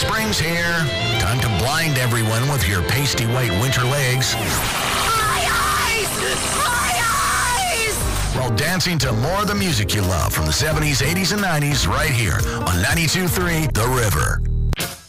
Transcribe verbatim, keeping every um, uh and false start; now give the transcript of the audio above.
Spring's here. Time to blind everyone with your pasty white winter legs. My eyes! My eyes! While dancing to more of the music you love from the seventies, eighties, and nineties right here on ninety-two point three The River.